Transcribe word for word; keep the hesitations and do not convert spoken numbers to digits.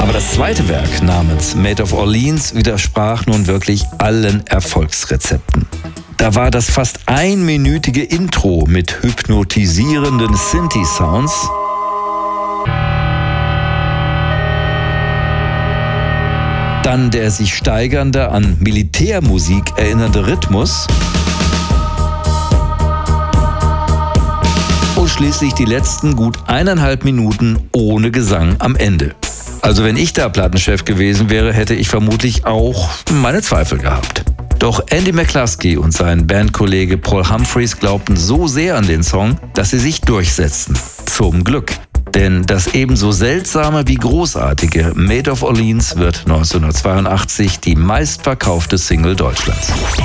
Aber das zweite Werk namens Made of Orleans widersprach nun wirklich allen Erfolgsrezepten. Da war das fast einminütige Intro mit hypnotisierenden Synthi-Sounds, dann der sich steigernde, an Militärmusik erinnernde Rhythmus und schließlich die letzten gut eineinhalb Minuten ohne Gesang am Ende. Also wenn ich da Plattenchef gewesen wäre, hätte ich vermutlich auch meine Zweifel gehabt. Doch Andy McCluskey und sein Bandkollege Paul Humphreys glaubten so sehr an den Song, dass sie sich durchsetzten. Zum Glück. Denn das ebenso seltsame wie großartige Made of Orleans wird neunzehnhundertzweiundachtzig die meistverkaufte Single Deutschlands.